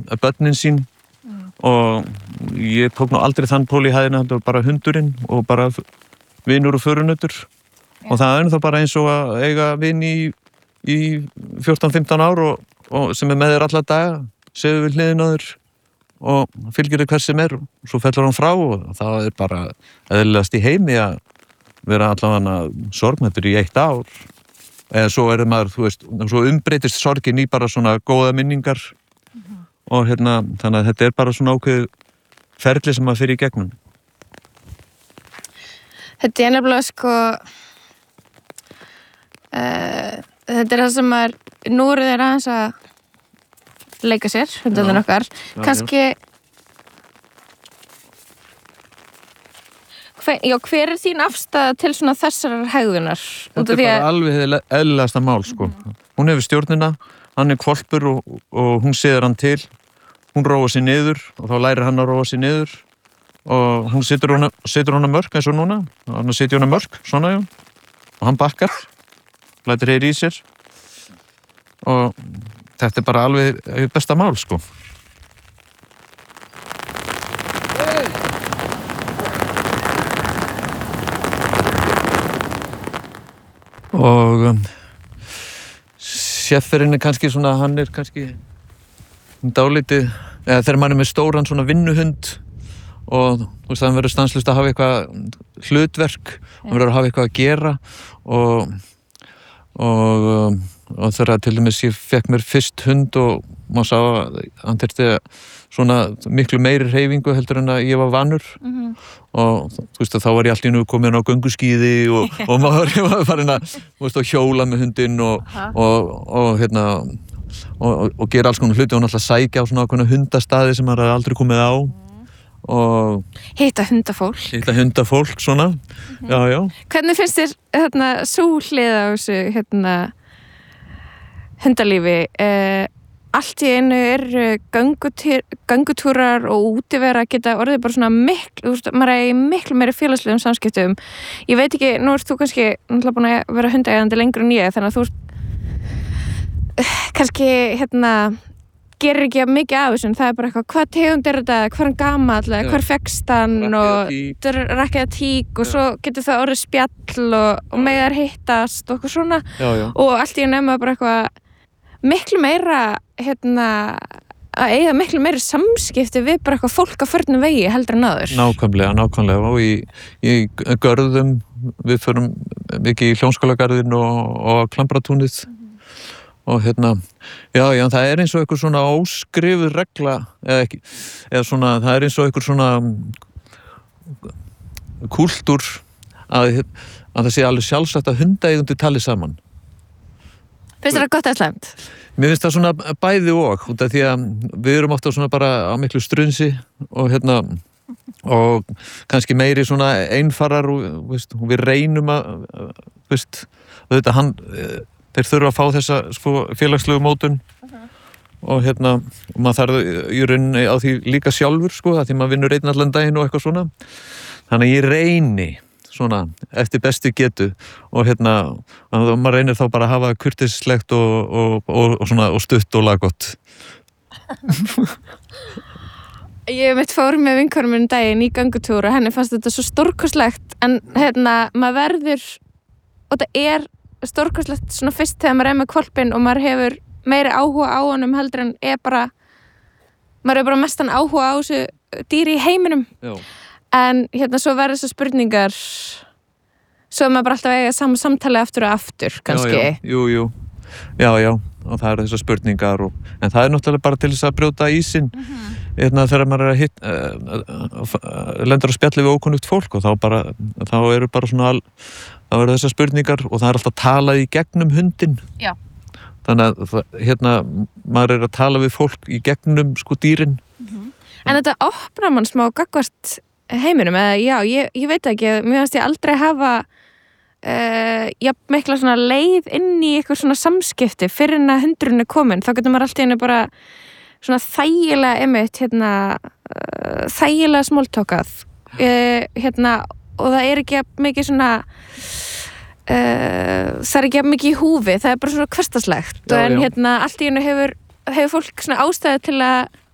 börnin sín og ég tók nú aldrei þann pól í hæðina, þetta var bara hundurinn og bara vinur og förunautur og það er þá bara eins og að eiga vin í 14-15 ár og sem með þér alla daga, séu við hliðin á þér og fylgir þér hvers sem og svo fellur hann frá og það bara eðlilegast í heimi að vera allavega sorgmættur í 1 ár eða svo maður, þú veist, svo umbreytist sorgin í bara svona góða minningar og þannig að þetta bara svona ákveð ferli sem maður fyrir í gegnum. Þetta nefnilega sko þetta það sem maður nú eru þeir aðeins að leika sér, hundurinn okkar kannski hver þín afstaða til svona þessarar hegðunar? Þetta bara alveg eðlilegasta mál sko. Hún hefur stjórnina, hann hvolpur og hún séður hann til, hún róa sig niður og þá lærir hann að róa sig niður og hún setur hana mörk eins og núna, hann setur hana mörk svona já, og hann bakkar lætur heyri í sér og þetta bara alveg besta mál sko. Og sjefferinn kannski svona, hann kannski dálítið, eða þegar maður með stóran svona vinnuhund og þú veist, hann verður stanslaust að hafa eitthvað hlutverk, hann verður að hafa eitthvað að gera og þegar til dæmis ég fekk mér fyrst hund og maður sá að hann þurfti svona miklu meiri hreyfingu heldur en að ég var vanur og þú veist að þá var ég allt í einu komin á gönguskíði og maður var farin að þú veist, að hjóla með hundinn og gera alls konar hluti og náttúrulega sækja á svona ákveðna hundastaði sem maður hafði aldrei komið á og hitta hundafólk svona já. Hvernig finnst þér sú hlið á þessu hundalífi allt í einu göngutúrar og útivera geta orðið bara svona maður er í miklu meiri félagslegum samskiptum. Ég veit ekki, nú ert þú kannski náttúrulega búin að vera hundaeigandi lengur en ég þannig að þú kannski gerir ekki mikið af þessu, það bara eitthvað, hvað tegund þetta, hvað hann gamall, hvar fékkst hann og rakkiða tík og svo getur það orðið spjall og meðar hittast og eitthvað svona og allt í einu bara eitthvað miklu meira að eiga miklu meiri samskipti við bara eitthvað fólk á förnum vegi heldur en áður. Nákvæmlega og í görðum við förum mikið í Hljómskálagarðinn og Klambratúnið og já, það er eins og einhver svona óskrifuð regla eða svona, það er eins og einhver svona kúltúr að það sé alveg sjálfsagt að hundaeigendur tali saman. Finnst það gott eða slæmt? Mér finnst það svona bæði og út af því að við erum ofta svona bara á miklu strunsi og og kannski meiri svona einfarar og við reynum að þeir þurfa að fá þessa félagslegu mótun og maður þarf í rauninni á því líka sjálfur að því maður vinnur einn allan daginn og eitthvað svona þannig að ég reyni svona eftir bestu getu og maður reynir þá bara að hafa kurteislegt og svona og stutt og laggott. Ég fór með vinkonum minn daginn í göngutúr og henni fannst þetta svo stórkostlegt en maður verður og það stórkostlegt svona fyrst þegar maður með hvolpinn og maður hefur meiri áhuga á honum heldur en maður bara mestan áhuga á þessu dýri í heiminum. Já. En svo verður þessar spurningar svo maður bara alltaf eiga samtali aftur og aftur kannski. Jú. Já, og það eru þessar spurningar en það er náttúrulega bara til þess að brjóta ísinn þegar maður er lendur að spjalli við ókunnugt fólk og þá eru bara svona þá eru þessar spurningar og það er alltaf talað í gegnum hundinn. Já. Þannig að maður er að tala við fólk í gegnum dýrin. En þetta opnar mann smá gagnvart heiminum eða ég veit ekki, mér finnst ég aldrei hafa mikla svona leið inn í eitthvað svona samskipti fyrir en að hundurinn er komin, þá getur maður alltaf einu bara svona þægilega þægilega smóltókað og það er ekki mikið svona það er ekki mikið í húfi, það er bara svona hversdagslegt en allt í einu hefur fólk svona ástæðu til að